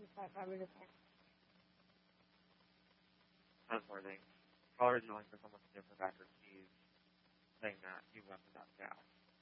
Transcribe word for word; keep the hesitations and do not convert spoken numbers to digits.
That's one thing. Callers are looking for someone to different backwards. He's saying that he left without gas.